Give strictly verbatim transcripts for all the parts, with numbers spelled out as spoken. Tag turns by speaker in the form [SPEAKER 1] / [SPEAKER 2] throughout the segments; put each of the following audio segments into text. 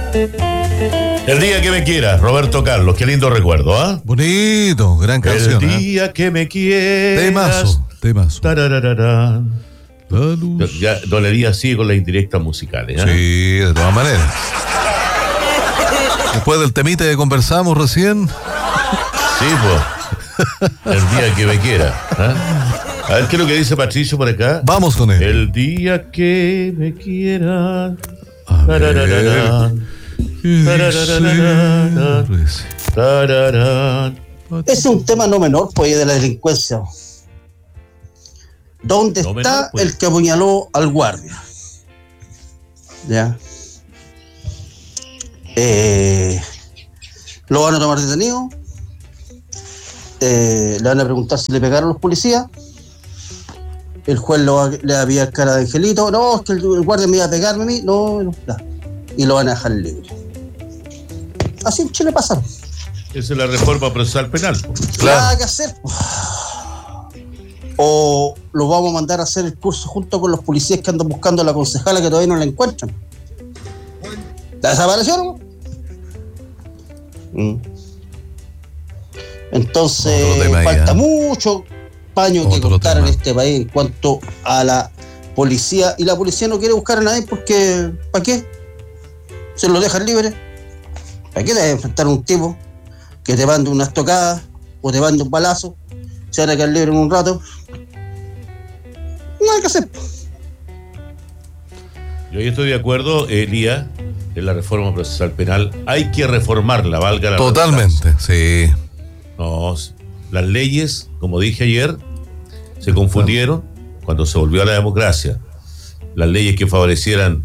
[SPEAKER 1] El día que me quieras, Roberto Carlos, qué lindo recuerdo, ¿ah? ¿eh?
[SPEAKER 2] Bonito, gran canción.
[SPEAKER 1] El día ¿eh? que me quieras.
[SPEAKER 2] Temazo, temazo.
[SPEAKER 1] La
[SPEAKER 2] luz.
[SPEAKER 1] Ya dolería así con las indirectas musicales, ¿eh?
[SPEAKER 2] Sí, de todas maneras. Después del temita que conversamos recién.
[SPEAKER 1] Sí, pues. El día que me quiera. ¿eh? A ver qué es lo que dice Patricio por acá.
[SPEAKER 2] Vamos con él.
[SPEAKER 1] El día que me quiera.
[SPEAKER 2] A ver.
[SPEAKER 3] Es un tema no menor, pues, de la delincuencia. ¿Dónde
[SPEAKER 1] no
[SPEAKER 3] está
[SPEAKER 1] menor, pues.
[SPEAKER 3] el que apuñaló al guardia? Ya. Eh, lo van a tomar detenido. Eh, le van a preguntar si le pegaron los policías. El juez lo va, le había cara de angelito. No, es que el, el guardia me iba a pegarme a mí. No, no, no. Y lo van a dejar libre. Así en Chile pasa.
[SPEAKER 1] Esa es la reforma procesal penal.
[SPEAKER 3] Claro. Nada que hacer. O lo vamos a mandar a hacer el curso junto con los policías que andan buscando a la concejala que todavía no la encuentran. ¿La desaparecieron? Mm. Entonces falta mucho paño Otro que contar tema. en este país en cuanto a la policía. Y la policía no quiere buscar a nadie porque ¿para qué? Se lo dejan libre. ¿Para qué te vas a enfrentar a un tipo que te mande una estocada o te mande un balazo? Se van a quedar libres en un rato. No hay que hacer.
[SPEAKER 1] Yo estoy de acuerdo, Elías, en la reforma procesal penal. Hay que reformarla, valga la
[SPEAKER 2] Totalmente, sí.
[SPEAKER 1] No, las leyes, como dije ayer, se confundieron cuando se volvió a la democracia. Las leyes que favorecieran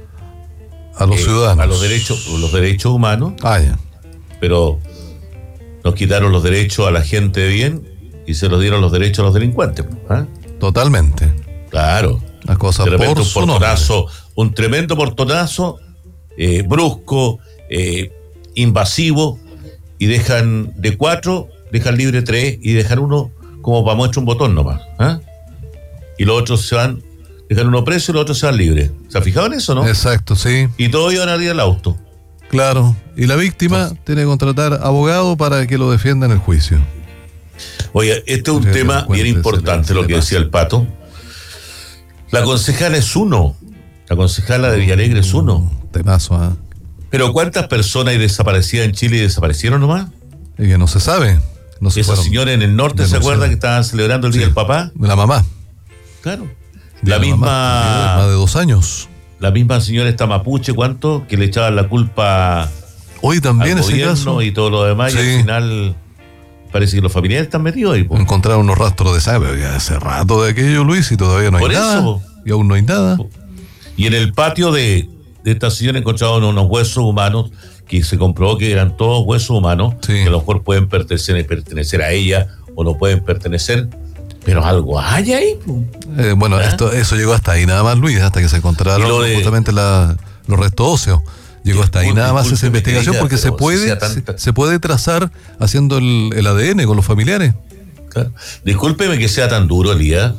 [SPEAKER 2] a los
[SPEAKER 1] eh,
[SPEAKER 2] ciudadanos,
[SPEAKER 1] a los derechos, los derechos humanos,
[SPEAKER 2] ah, ya.
[SPEAKER 1] Pero nos quitaron los derechos a la gente de bien y se los dieron los derechos a los delincuentes. ¿eh?
[SPEAKER 2] Totalmente.
[SPEAKER 1] Claro.
[SPEAKER 2] Las cosas
[SPEAKER 1] de repente
[SPEAKER 2] por
[SPEAKER 1] un portonazo, un tremendo portonazo, eh, brusco, eh, invasivo, y dejan de cuatro, dejan libre tres y dejan uno como para muestra un botón nomás. ¿eh? Y los otros se van, dejan uno preso y los otros se van libres. ¿Se ha fijado en eso, no?
[SPEAKER 2] Exacto, sí.
[SPEAKER 1] Y todos iban a ir al auto.
[SPEAKER 2] Claro. Y la víctima Entonces, tiene que contratar abogado para que lo defienda en el juicio.
[SPEAKER 1] Oye, este es un tema bien importante, lo que decía el Pato. La concejala es uno. La concejala de Villalegre es uno.
[SPEAKER 2] Temazo, ¿ah? ¿eh?
[SPEAKER 1] Pero ¿cuántas personas hay desaparecidas en Chile y desaparecieron nomás?
[SPEAKER 2] Y que no se sabe. No se
[SPEAKER 1] Esa señora en el norte, ¿se acuerda que estaban celebrando el Día sí, del Papá?
[SPEAKER 2] De la mamá.
[SPEAKER 1] Claro.
[SPEAKER 2] De
[SPEAKER 1] la, la misma...
[SPEAKER 2] Mamá, más de dos años.
[SPEAKER 1] La misma señora esta mapuche, ¿cuánto? Que le echaban la culpa
[SPEAKER 2] hoy también
[SPEAKER 1] al
[SPEAKER 2] ese
[SPEAKER 1] gobierno
[SPEAKER 2] caso.
[SPEAKER 1] Y todo lo demás, sí. Y al final parece que los familiares están metidos ahí.
[SPEAKER 2] Pues. Encontraron unos rastros de sangre ya hace rato de aquello, Luis, y todavía no hay
[SPEAKER 1] Por
[SPEAKER 2] nada.
[SPEAKER 1] Eso.
[SPEAKER 2] Y aún no hay nada.
[SPEAKER 1] Y en el patio de, de esta señora encontraron unos huesos humanos que se comprobó que eran todos huesos humanos, sí. Que a lo mejor pueden pertenecer, pertenecer a ella o no pueden pertenecer, pero algo hay ahí.
[SPEAKER 2] Eh, bueno, ¿eh? esto, eso llegó hasta ahí nada más, Luis, hasta que se encontraron de, justamente la, los restos óseos. Llegó hasta ahí nada más esa investigación porque se puede, tanta... se, se puede trazar haciendo el, el A D N con los familiares.
[SPEAKER 1] Claro. Discúlpeme que sea tan duro, Elías,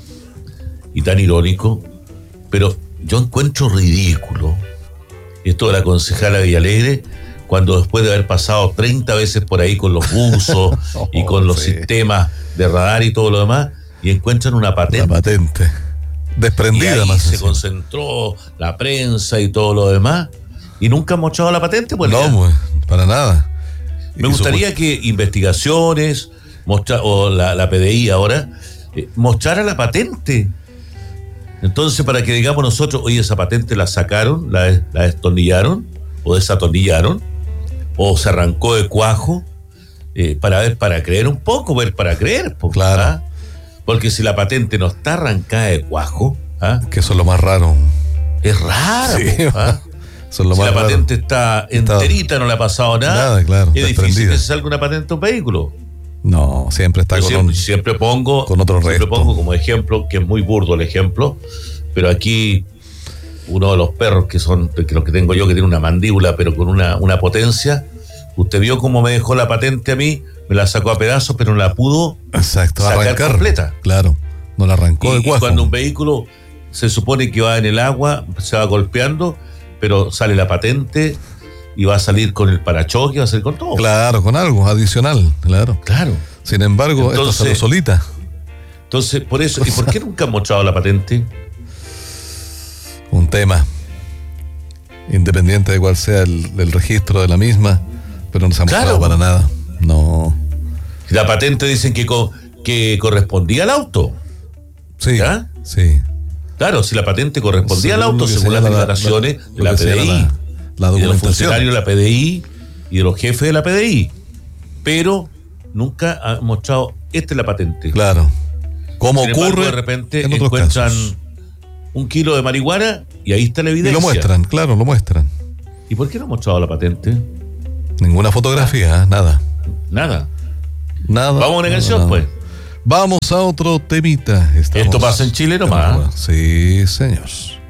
[SPEAKER 1] y tan irónico, pero yo encuentro ridículo esto de la concejala Villalegre cuando después de haber pasado treinta veces por ahí con los buzos oh, y con los sí. sistemas de radar y todo lo demás, y encuentran una patente.
[SPEAKER 2] Una patente desprendida.
[SPEAKER 1] Y ahí
[SPEAKER 2] más
[SPEAKER 1] se
[SPEAKER 2] así.
[SPEAKER 1] concentró la prensa y todo lo demás, y nunca han mostrado la patente. Pues,
[SPEAKER 2] no, pues, para nada.
[SPEAKER 1] Me y gustaría su... que investigaciones mostra, o la, la P D I ahora eh, mostrara la patente. Entonces, para que digamos nosotros, oye, esa patente la sacaron, la, la destornillaron o desatornillaron, o se arrancó de cuajo, eh, para ver, para creer un poco, ver para creer. Pues,
[SPEAKER 2] claro.
[SPEAKER 1] ¿ah? Porque si la patente no está arrancada de cuajo, ¿ah?
[SPEAKER 2] Que eso es lo más raro.
[SPEAKER 1] Es raro.
[SPEAKER 2] Sí,
[SPEAKER 1] ¿ah?
[SPEAKER 2] Eso es lo
[SPEAKER 1] si
[SPEAKER 2] más
[SPEAKER 1] la
[SPEAKER 2] raro.
[SPEAKER 1] patente está enterita, no le ha pasado nada,
[SPEAKER 2] nada claro,
[SPEAKER 1] es difícil que se salga una patente a un vehículo.
[SPEAKER 2] No, siempre está
[SPEAKER 1] Yo
[SPEAKER 2] con
[SPEAKER 1] siempre,
[SPEAKER 2] un,
[SPEAKER 1] siempre pongo
[SPEAKER 2] con otro
[SPEAKER 1] siempre
[SPEAKER 2] resto.
[SPEAKER 1] pongo como ejemplo, que es muy burdo el ejemplo, pero aquí uno de los perros que son, que los que tengo yo, que tiene una mandíbula pero con una, una potencia, usted vio cómo me dejó la patente a mí, me la sacó a pedazos, pero no la pudo
[SPEAKER 2] Exacto,
[SPEAKER 1] sacar
[SPEAKER 2] arrancar,
[SPEAKER 1] completa.
[SPEAKER 2] Claro, no la arrancó
[SPEAKER 1] y,
[SPEAKER 2] de cuajo.
[SPEAKER 1] Y cuando un vehículo se supone que va en el agua, se va golpeando, pero sale la patente y va a salir con el parachoque, va a salir con todo.
[SPEAKER 2] Claro, con algo adicional, claro.
[SPEAKER 1] Claro.
[SPEAKER 2] Sin embargo, entonces, esto salió solita.
[SPEAKER 1] Entonces, por eso, ¿y por qué nunca han mostrado la patente?
[SPEAKER 2] Un tema. Independiente de cuál sea el, el registro de la misma, pero no se ha mostrado claro. para nada. No.
[SPEAKER 1] La patente dicen que, co- que correspondía al auto.
[SPEAKER 2] Sí. ¿Ya? Sí.
[SPEAKER 1] Claro, si la patente correspondía según al auto, según las declaraciones la, la, de la P D I,
[SPEAKER 2] la, la
[SPEAKER 1] y de los funcionarios de la P D I y de los jefes de la P D I. Pero nunca ha mostrado, esta es la patente.
[SPEAKER 2] Claro. Como
[SPEAKER 1] Sin
[SPEAKER 2] ocurre
[SPEAKER 1] embargo, de repente
[SPEAKER 2] en
[SPEAKER 1] encuentran
[SPEAKER 2] casos.
[SPEAKER 1] un kilo de marihuana y ahí está la evidencia.
[SPEAKER 2] Y lo muestran, claro, lo muestran.
[SPEAKER 1] ¿Y por qué no ha mostrado la patente?
[SPEAKER 2] Ninguna fotografía, nada.
[SPEAKER 1] Nada.
[SPEAKER 2] Nada.
[SPEAKER 1] Vamos a una canción,
[SPEAKER 2] nada.
[SPEAKER 1] pues.
[SPEAKER 2] Vamos a otro temita. Estamos...
[SPEAKER 1] Esto pasa en Chile nomás.
[SPEAKER 2] Sí, señor.